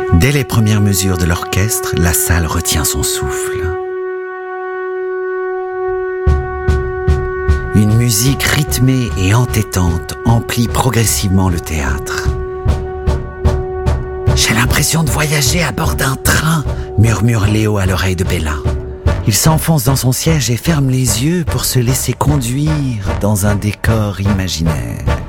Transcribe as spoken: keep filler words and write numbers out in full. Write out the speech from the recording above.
Dès les premières mesures de l'orchestre, la salle retient son souffle. Une musique rythmée et entêtante emplit progressivement le théâtre. « J'ai l'impression de voyager à bord d'un train », murmure Léo à l'oreille de Bella. Il s'enfonce dans son siège et ferme les yeux pour se laisser conduire dans un décor imaginaire.